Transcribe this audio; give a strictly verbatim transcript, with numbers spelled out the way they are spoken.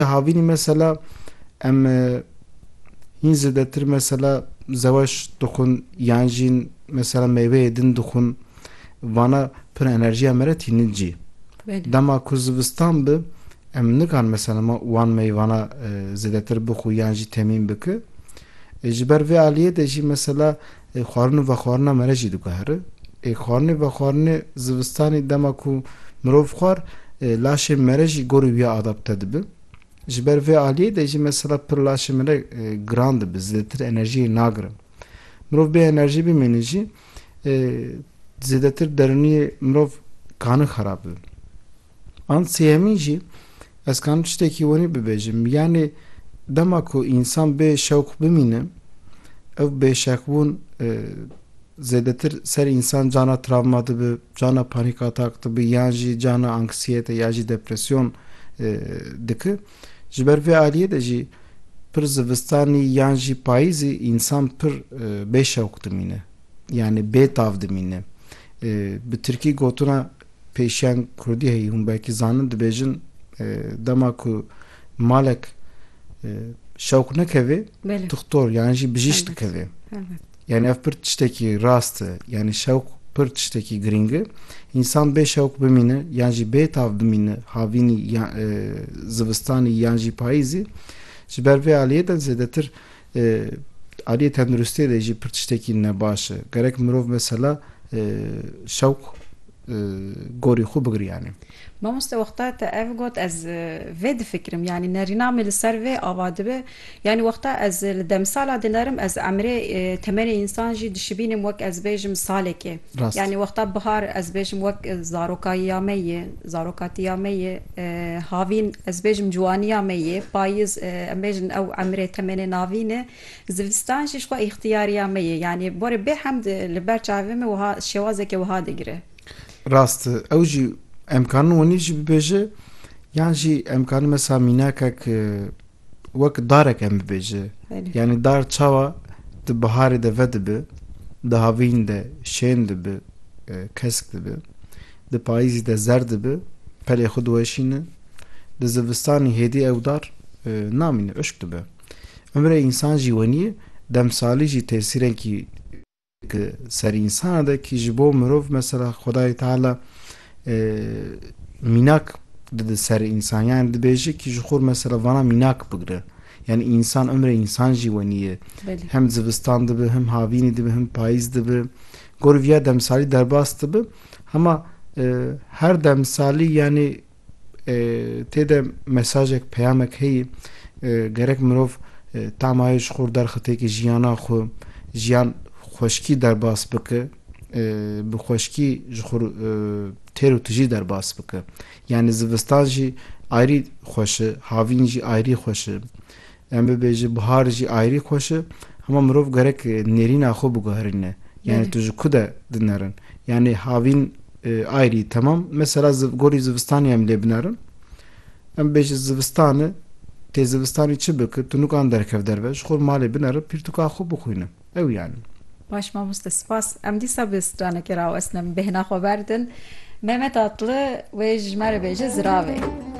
havînî mesela em hîn zêdetir mesela zeweş dixwin yan jî mesela meyveyê din dixwin vana pir enerjiya me re tînin cî. Dema ku zivistan bi em nikan mesela wan meyvana zêdetir bixwe yan jî temîn bike. Ji ber vê aliyê de jî mesela xwarin û vexwarina me re jî diguhere. Ê xwarinê vexwarinê zivistanê dema ku mirov xwar laşê me re jî gorî wî adapte dibe. Ji ber vê aliyê de jî mesela pir laşê me re giran dibe, zêdetir enerjiyê nagirin. Mirov bê enerjî bimîne jî zêdetir derûniyê mirov kanî xerab dibe. An sêyemîn jî ez kanim tiştekî wenî bibêjim, yanî dema ku însan bê şewq bimîne ew bêşewqbûn zêdetir ser însan cana travma dibe, cana panîk atak dibe yan jî cana anksiyete ya jî depresyon dike. Ji ber vê aliyê de jî pir zivistanî yan jî payîzê însan pir bêşewq dimîne, yanî bêtav dimîne. Bi tirkî gotina pêşiyan Kurdî heye hûn belkî zanin dibêjin dema ku malek şewq nekeve doktor yan jî bijîşk dikeve. Yani ev pir tiştekî rast e, yani şewq pir tiştekî giring e. Însan bê şewq bimîne yan jî bêtav bimîne havînî zivistanî yan jî payîzê ji ber vê aliyê de zêdetir aliyê tenduristiyê de jî pir tiştekî nebaş e. Gerek mirov mesela şewq gorî xwe bigire yani. Mamoste wexta te ev got ez vê difikirim yani nerîna me li ser vê ava dibe yani wexta ez li demsala dinerim ez emrê temenê însan jî dişibînim wek ez bêjim salekê yani wexta bihar ez bêjim wek zarokayiya me yê zarokatiya me yê havîn ez bêjim ciwaniya me yê payîz em bêjin ew emrê temenê navîn e zivistan jî xwe îxtiyariya me yê yani borê bê hemd li ber çavê me wiha şewazekê wiha digire. Rast ew jî emkanî wenî jî bibêje yan jî emkanî mesela mînakek wek darek em bibêje yani dar çawa di biharê de vedibe, di havîn de şên dibe, kesk dibe, di payîzê de zer dibe, pelê xwe diweşîne, di zivistanê hêdî ew dar namîne, uşk dibe. Ömrê însan jî wenî demsalî jî tesîrekî ser însana de ki ji bo mirov mesela Xwedayê Teala mînak dide ser însan yani dibêje ki ji xwe mesela vana mînak bigire. Yani însan ömrê însan jî wenî ye. Hem zivistan dibe, hem havînê dibe, hem payîz dibe. Gorî vîya demsalî derbas dibe. Ama her demsalî yani têde mesajek, peyamek heye gerek mirov tamayê ji xwe derxistekî jiyana xwe, jiyan xweşkî derbas bike, bi xweşkî ji xwe têr û tijî derbas bike. Yani zivistan jî ayrî xweş e, havîn jî ayrî xweş e. Em bibêje bihar jî ayrî xweş e. Hema mirov gerek nêrîna xwe biguherîne. Yani tu ji ku de dinerin. Yani havîn ayrî temam. Mesela gorî zivistanê em lê binerin. Em bêje zivistanê tê zivistanê çi bike? Tu nikan derkev derve. Ji xwe malê binerin pîrtûka xwe bixwîne. Ew yani. Baş mamoste spas. Em dîsa bi stranekê rawestine bêhna xwe berdin. Mehmet Atlı wê ji me re bêje ziravê.